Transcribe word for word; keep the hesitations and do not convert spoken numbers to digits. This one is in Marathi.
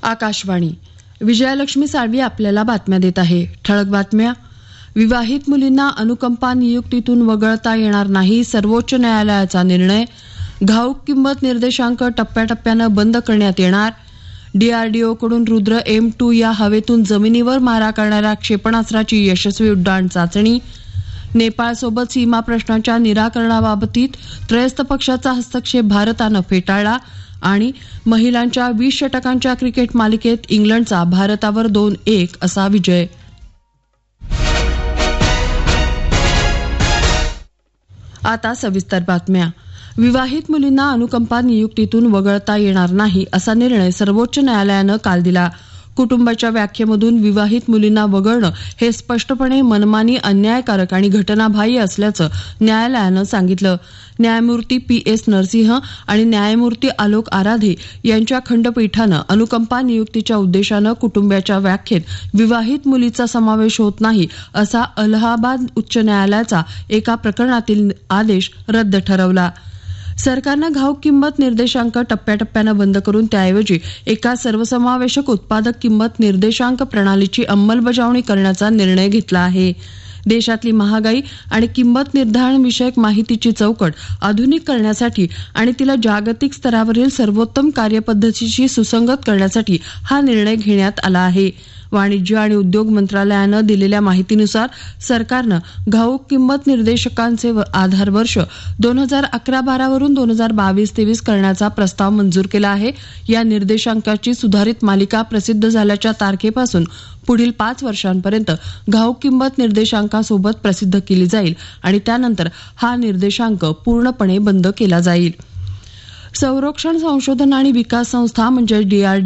आकाशवाणी. विजयालक्ष्मी साळवी आपल्याला बातम्या देत आहे. ठळक बातम्या. विवाहित मुलींना अनुकंपा नियुक्तीतून वगळता येणार नाही, सर्वोच्च न्यायालयाचा निर्णय. घाऊक किंमत निर्देशांक टप्प्याटप्प्यानं बंद करण्यात येणार. डीआरडीओकडून रुद्र एम टू या हवेतून जमिनीवर मारा करणाऱ्या क्षेपणास्त्राची यशस्वी उड्डाण चाचणी. नेपाळसोबत सीमा प्रश्नाच्या निराकरणाबाबतीत त्रयस्थ पक्षाचा हस्तक्षेप भारतानं फेटाळला. आणि महिलांच्या वीस षटकांच्या क्रिकेट मालिकेत इंग्लंडचा भारतावर दोन एक असा विजय. आता सविस्तर बातम्या. विवाहित मुलींना अनुकंपा नियुक्तीतून वगळता येणार नाही असा निर्णय सर्वोच्च न्यायालयानं काल दिला. कुटुंबाच्या व्याख्येमधून विवाहित मुलींना वगळणं हे स्पष्टपणे मनमानी, अन्यायकारक आणि घटनाबाह्य असल्याचं न्यायालयानं सांगितलं. न्यायमूर्ती पी एस नरसिंह आणि न्यायमूर्ती आलोक आराधे यांच्या खंडपीठानं अनुकंपा नियुक्तीच्या उद्देशानं कुटुंबाच्या व्याख्येत विवाहित मुलीचा समावेश होत नाही असा अलाहाबाद उच्च न्यायालयाचा एका प्रकरणातील आदेश रद्द ठरवला. सरकारनं घाऊक किंमत निर्देशांक टप्प्याटप्प्यानं बंद करून त्याऐवजी एका सर्वसमावेशक उत्पादक किंमत निर्देशांक प्रणालीची अंमलबजावणी करण्याचा निर्णय घेतला आहे. देशातली महागाई आणि किंमत निर्धारण विषयक माहितीची चौकट आधुनिक करण्यासाठी आणि तिला जागतिक स्तरावरील सर्वोत्तम कार्यपद्धतीशी सुसंगत करण्यासाठी हा निर्णय घेण्यात आला आहे. वाणिज्य आणि उद्योग मंत्रालयानं दिलेल्या माहितीनुसार सरकारनं घाऊक किंमत निर्देशकांचे आधार वर्ष दोन हजार अकरा बारा वरून दोन हजार बावीस तेवीस करण्याचा प्रस्ताव मंजूर केला आहे. या निर्देशांकाची सुधारित मालिका प्रसिद्ध झाल्याच्या तारखेपासून पुढील पाच वर्षांपर्यंत घाऊक किंमत निर्देशांकासोबत प्रसिद्ध केली जाईल आणि त्यानंतर हा निर्देशांक पूर्णपणे बंद केला जाईल. संरक्षण संशोधन आणि विकास संस्था म्हणजे डीआरडीओ